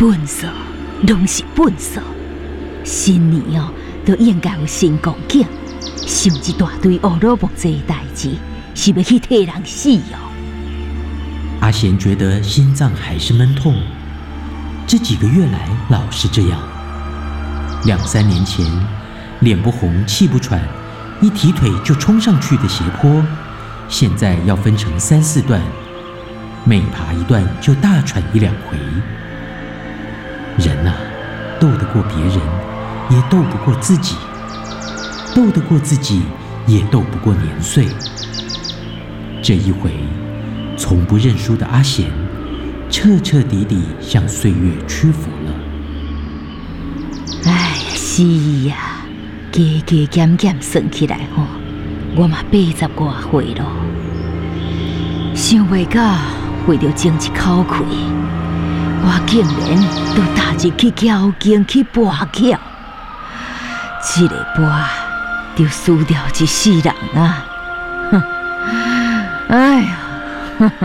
本色，拢是本色。新年哦，都应该有新光景，想一大堆乌鲁木齐的代志，是要去替人死哦。 阿贤觉得心脏还是闷痛，这几个月来老是这样。2、3年前，脸不红气不喘，一提腿就冲上去的斜坡，现在要分成3、4段，每爬一段就大喘1、2回。人啊，斗得过别人，也斗不过自己；斗得过自己，也斗不过年岁。这一回，从不认输的阿贤，彻彻底底向岁月屈服了。 哎呀，是呀，加加减减算起来吼，我嘛80多岁咯。想袂到，为着争一口气，我竟然都踏入去交警去跋桥，这个跋就输掉一世人啊！哼，哎呀！